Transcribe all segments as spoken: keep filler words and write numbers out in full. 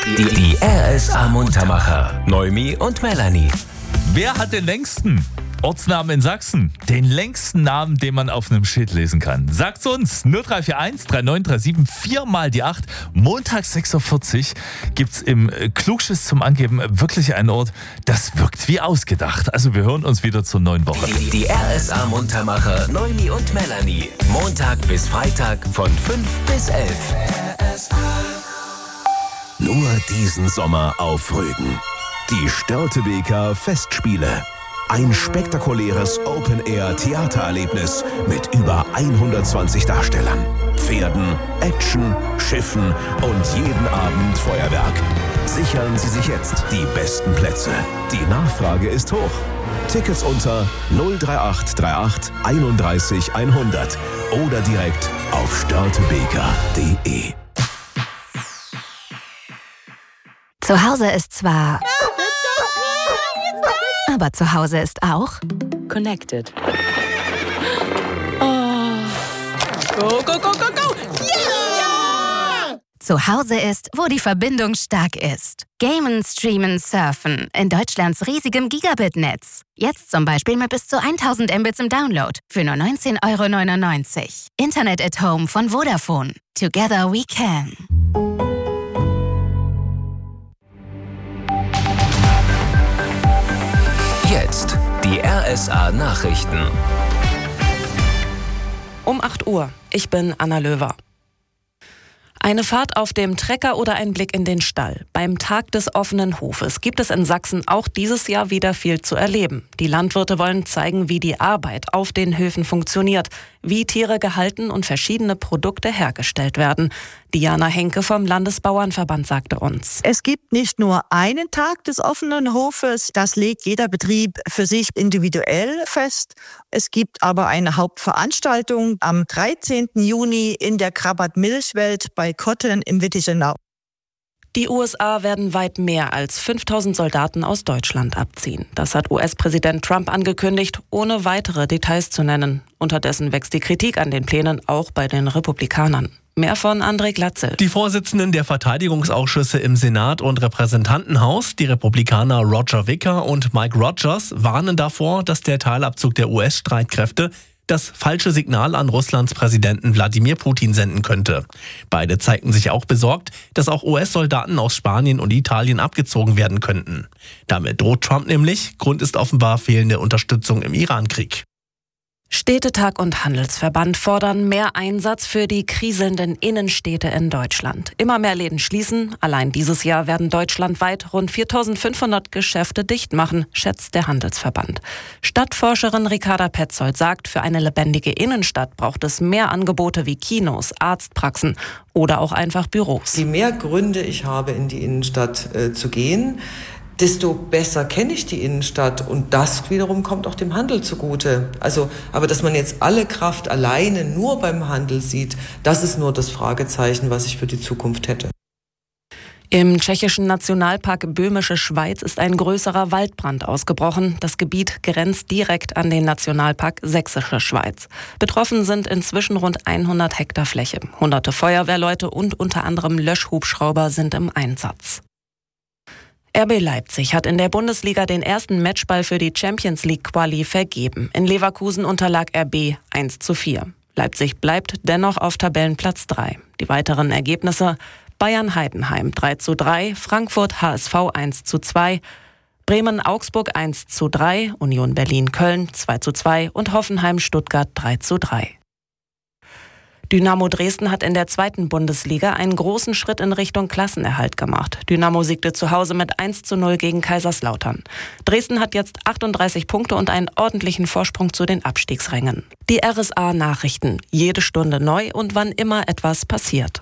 Die, die R S A Muntermacher. Noemi und Melanie. Wer hat den längsten Ortsnamen in Sachsen? Den längsten Namen, den man auf einem Schild lesen kann. Sagt's uns. null drei vier eins drei neun drei sieben vier mal die acht. Montags sechs Uhr vierzig gibt's im Klugschiss zum Angeben wirklich einen Ort, das wirkt wie ausgedacht. Also wir hören uns wieder zur neuen Woche. Die, die R S A Muntermacher. Noemi und Melanie. Montag bis Freitag von fünf bis elf. R S A. Nur diesen Sommer auf Rügen. Die Störtebeker Festspiele. Ein spektakuläres Open-Air-Theatererlebnis mit über hundertzwanzig Darstellern, Pferden, Action, Schiffen und jeden Abend Feuerwerk. Sichern Sie sich jetzt die besten Plätze. Die Nachfrage ist hoch. Tickets unter null drei acht drei acht einunddreißig hundert oder direkt auf störtebeker punkt de. Zu Hause ist zwar... Aber zu Hause ist auch... Connected. Oh. Go, go, go, go, go! Ja! Zu Hause ist, wo die Verbindung stark ist. Gamen, streamen, surfen. In Deutschlands riesigem Gigabit-Netz. Jetzt zum Beispiel mit bis zu tausend Mbits im Download. Für nur neunzehn Euro neunundneunzig. Internet at Home von Vodafone. Together we can. Jetzt die R S A Nachrichten. Um acht Uhr. Ich bin Anna Löwer. Eine Fahrt auf dem Trecker oder ein Blick in den Stall. Beim Tag des offenen Hofes gibt es in Sachsen auch dieses Jahr wieder viel zu erleben. Die Landwirte wollen zeigen, wie die Arbeit auf den Höfen funktioniert, wie Tiere gehalten und verschiedene Produkte hergestellt werden. Diana Henke vom Landesbauernverband sagte uns: Es gibt nicht nur einen Tag des offenen Hofes, das legt jeder Betrieb für sich individuell fest. Es gibt aber eine Hauptveranstaltung am dreizehnten Juni in der Krabat-Milchwelt bei Kotten im Wittichenau. Die U S A werden weit mehr als fünftausend Soldaten aus Deutschland abziehen. Das hat U S-Präsident Trump angekündigt, ohne weitere Details zu nennen. Unterdessen wächst die Kritik an den Plänen auch bei den Republikanern. Mehr von André Glatzel. Die Vorsitzenden der Verteidigungsausschüsse im Senat und Repräsentantenhaus, die Republikaner Roger Wicker und Mike Rogers, warnen davor, dass der Teilabzug der U S-Streitkräfte das falsche Signal an Russlands Präsidenten Wladimir Putin senden könnte. Beide zeigten sich auch besorgt, dass auch U S-Soldaten aus Spanien und Italien abgezogen werden könnten. Damit droht Trump nämlich. Grund ist offenbar fehlende Unterstützung im Iran-Krieg. Städtetag und Handelsverband fordern mehr Einsatz für die kriselnden Innenstädte in Deutschland. Immer mehr Läden schließen. Allein dieses Jahr werden deutschlandweit rund viertausendfünfhundert Geschäfte dicht machen, schätzt der Handelsverband. Stadtforscherin Ricarda Petzold sagt, für eine lebendige Innenstadt braucht es mehr Angebote wie Kinos, Arztpraxen oder auch einfach Büros. Je mehr Gründe ich habe, in die Innenstadt äh, zu gehen, desto besser kenne ich die Innenstadt und das wiederum kommt auch dem Handel zugute. Also, aber dass man jetzt alle Kraft alleine nur beim Handel sieht, das ist nur das Fragezeichen, was ich für die Zukunft hätte. Im tschechischen Nationalpark Böhmische Schweiz ist ein größerer Waldbrand ausgebrochen. Das Gebiet grenzt direkt an den Nationalpark Sächsische Schweiz. Betroffen sind inzwischen rund hundert Hektar Fläche. Hunderte Feuerwehrleute und unter anderem Löschhubschrauber sind im Einsatz. R B Leipzig hat in der Bundesliga den ersten Matchball für die Champions League Quali vergeben. In Leverkusen unterlag R B eins zu vier. Leipzig bleibt dennoch auf Tabellenplatz drei. Die weiteren Ergebnisse: Bayern-Heidenheim drei zu drei, Frankfurt-H S V eins zu zwei, Bremen-Augsburg eins zu drei, Union Berlin-Köln zwei zu zwei und Hoffenheim-Stuttgart drei zu drei. Dynamo Dresden hat in der zweiten Bundesliga einen großen Schritt in Richtung Klassenerhalt gemacht. Dynamo siegte zu Hause mit eins zu null gegen Kaiserslautern. Dresden hat jetzt achtunddreißig Punkte und einen ordentlichen Vorsprung zu den Abstiegsrängen. Die R S A-Nachrichten, jede Stunde neu und wann immer etwas passiert.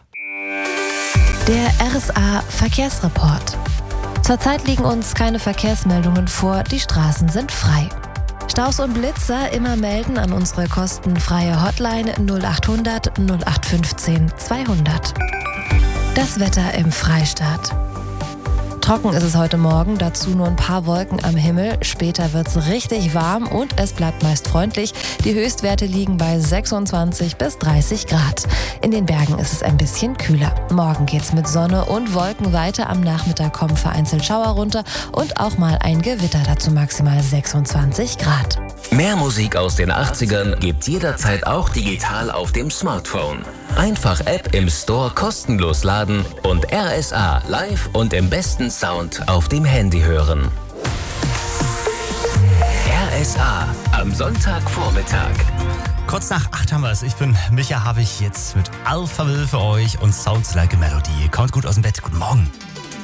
Der R S A-Verkehrsreport. Zurzeit liegen uns keine Verkehrsmeldungen vor, die Straßen sind frei. Staus und Blitzer immer melden an unsere kostenfreie Hotline null achthundert null acht fünfzehn zweihundert. Das Wetter im Freistaat. Trocken ist es heute Morgen, dazu nur ein paar Wolken am Himmel. Später wird es richtig warm und es bleibt meist freundlich. Die Höchstwerte liegen bei sechsundzwanzig bis dreißig Grad. In den Bergen ist es ein bisschen kühler. Morgen geht's mit Sonne und Wolken weiter. Am Nachmittag kommen vereinzelt Schauer runter und auch mal ein Gewitter, dazu maximal sechsundzwanzig Grad. Mehr Musik aus den achtzigern gibt jederzeit auch digital auf dem Smartphone. Einfach App im Store kostenlos laden und R S A live und im besten Sound auf dem Handy hören. R S A am Sonntagvormittag. Kurz nach acht haben wir es. Ich bin Micha Havig jetzt mit Alphaville für euch und Sounds Like a Melody. Kommt gut aus dem Bett. Guten Morgen.